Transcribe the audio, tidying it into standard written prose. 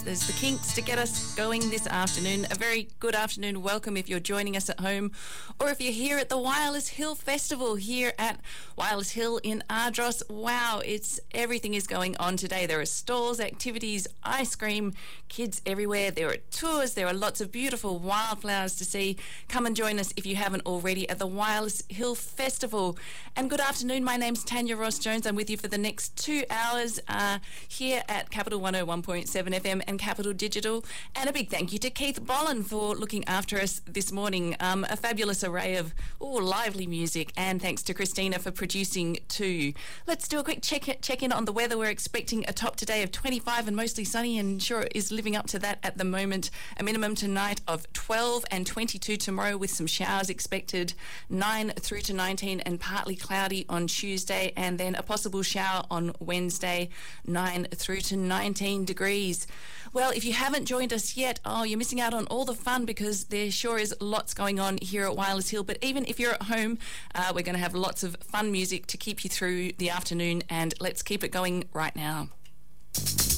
There's the Kinks to get us going this afternoon. A very good afternoon. Welcome if you're joining us at home or if you're here at the Wireless Hill Festival here at Wireless Hill in Ardross. Wow, everything is going on today. There are stalls, activities, ice cream, kids everywhere. There are tours. There are lots of beautiful wildflowers to see. Come and join us if you haven't already at the Wireless Hill Festival. And good afternoon. My name's Tanya Ross-Jones. I'm with you for the next 2 hours here at Capital 101.7 FM and Capital Digital. And a big thank you to Keith Bollen for looking after us this morning. A fabulous array of lively music, and thanks to Christina for producing too. Let's do a quick check-in on the weather. We're expecting a top today of 25 and mostly sunny, and sure it is living up to that at the moment. A minimum tonight of 12 and 22 tomorrow with some showers expected, 9 through to 19 and partly cloudy on Tuesday, and then a possible shower on Wednesday, 9 through to 19 degrees. Well, if you haven't joined us yet, you're missing out on all the fun because there sure is lots going on here at Wireless Hill. But even if you're at home, we're going to have lots of fun music to keep you through the afternoon, and let's keep it going right now.